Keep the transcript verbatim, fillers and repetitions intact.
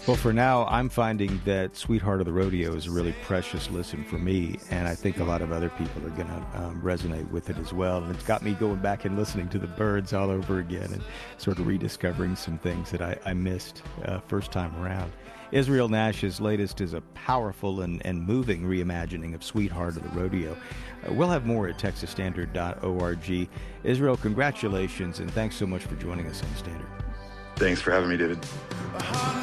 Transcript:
Well, for now, I'm finding that Sweetheart of the Rodeo is a really precious listen for me, and I think a lot of other people are going to um, resonate with it as well. And it's got me going back and listening to the Byrds all over again and sort of rediscovering some things that I, I missed uh, first time around. Israel Nash's latest is a powerful and, and moving reimagining of Sweetheart of the Rodeo. Uh, we'll have more at texas standard dot org. Israel, congratulations, and thanks so much for joining us on Standard. Thanks for having me, David.